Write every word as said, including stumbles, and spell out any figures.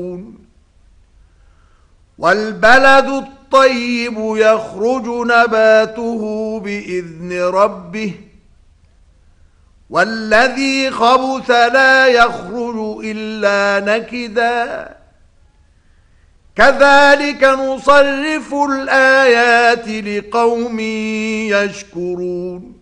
والبلد الطيب يخرج نباته بإذن ربه والذي خبث لا يخرج إلا نكدا كذلك نصرف الآيات لقوم يشكرون